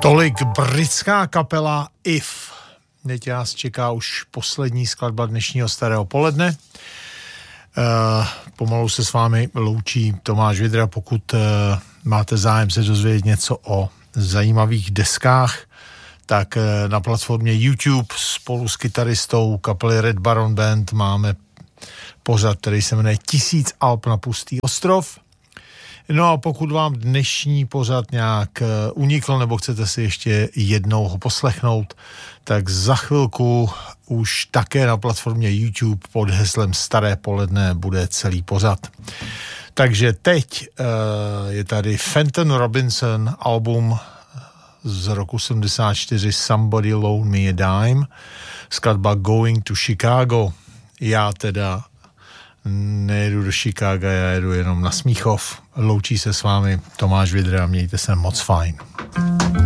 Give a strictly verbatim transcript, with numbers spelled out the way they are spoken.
Tolik britská kapela If. Teď nás čeká už poslední skladba dnešního starého poledne. Uh, pomalu se s vámi loučí Tomáš Vidra. Pokud uh, máte zájem se dozvědět něco o zajímavých deskách, tak uh, na platformě YouTube spolu s kytaristou kapely Red Baron Band máme pořad, který se jmenuje Tisíc alb na pustý ostrov. No a pokud vám dnešní pořad nějak unikl nebo chcete si ještě jednou ho poslechnout, tak za chvilku už také na platformě YouTube pod heslem Staré poledne bude celý pořad. Takže teď uh, je tady Fenton Robinson, album z roku sedmdesát čtyři Somebody Loan Me a Dime, skladba Going to Chicago. Já teda nejedu do Chicaga, já jedu jenom na Smíchov. Loučí se s vámi Tomáš Vidra, mějte se moc fajn.